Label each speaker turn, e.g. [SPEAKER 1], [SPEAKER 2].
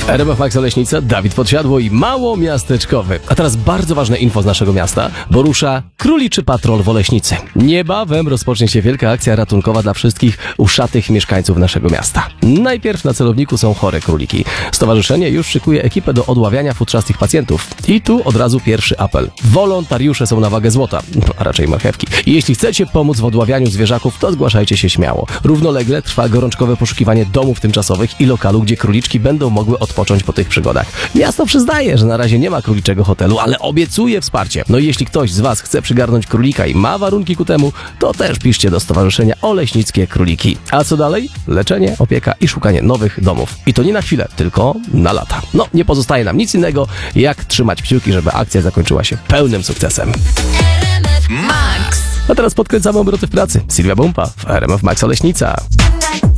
[SPEAKER 1] RMF Max Oleśnica, Dawid Podsiadło i mało miasteczkowy. A teraz bardzo ważne info z naszego miasta, bo rusza Króliczy Patrol w Oleśnicy. Niebawem rozpocznie się wielka akcja ratunkowa dla wszystkich uszatych mieszkańców naszego miasta. Najpierw na celowniku są chore króliki. Stowarzyszenie już szykuje ekipę do odławiania futrzastych pacjentów. I tu od razu pierwszy apel. Wolontariusze są na wagę złota, a raczej marchewki. I jeśli chcecie pomóc w odławianiu zwierzaków, to zgłaszajcie się śmiało. Równolegle trwa gorączkowe poszukiwanie domów tymczasowych i lokalu, gdzie króliczki będą mogły odpocząć po tych przygodach. Miasto przyznaje, że na razie nie ma króliczego hotelu, ale obiecuje wsparcie. No i jeśli ktoś z Was chce przygarnąć królika i ma warunki ku temu, to też piszcie do Stowarzyszenia Oleśnickie Króliki. A co dalej? Leczenie, opieka i szukanie nowych domów. I to nie na chwilę, tylko na lata. No, nie pozostaje nam nic innego, jak trzymać kciuki, żeby akcja zakończyła się pełnym sukcesem.
[SPEAKER 2] Max.
[SPEAKER 1] A teraz podkręcamy obroty w pracy. Sylwia Bumpa w RMF Max Oleśnica.